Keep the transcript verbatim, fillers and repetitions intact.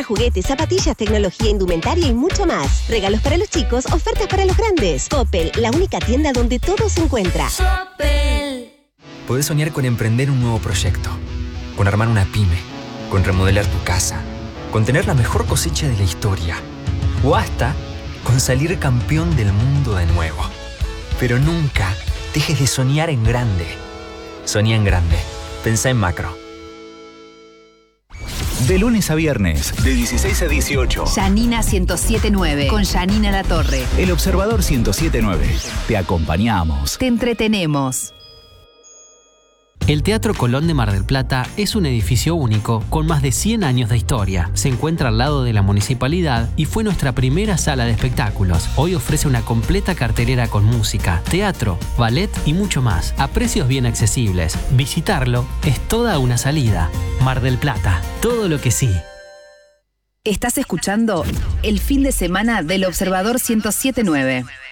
Juguetes, zapatillas, tecnología, indumentaria y mucho más. Regalos para los chicos, ofertas para los grandes. Coppel, la única tienda donde todo se encuentra. Coppel. Podés soñar con emprender un nuevo proyecto, con armar una pyme, con remodelar tu casa, con tener la mejor cosecha de la historia o hasta con salir campeón del mundo de nuevo. Pero nunca dejes de soñar en grande. Soñá en grande. Pensá en macro. De lunes a viernes, de dieciséis a dieciocho. Janina ciento siete punto nueve, con Janina Latorre. El Observador ciento siete punto nueve. Te acompañamos. Te entretenemos. El Teatro Colón de Mar del Plata es un edificio único con más de cien años de historia. Se encuentra al lado de la municipalidad y fue nuestra primera sala de espectáculos. Hoy ofrece una completa cartelera con música, teatro, ballet y mucho más, a precios bien accesibles. Visitarlo es toda una salida. Mar del Plata, todo lo que sí. Estás escuchando el fin de semana del Observador ciento siete punto nueve.